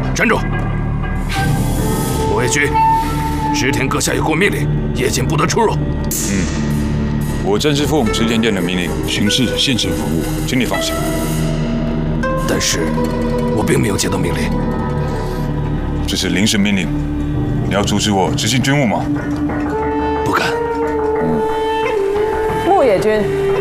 站住！护卫军，10天阁下有过命令，夜间不得出入。 我正是奉织田殿的命令巡视县城防务，请你放心。 但是，我并没有接到命令。 这是临时命令，你要阻止我执行军务吗？ 不敢。 牧野君，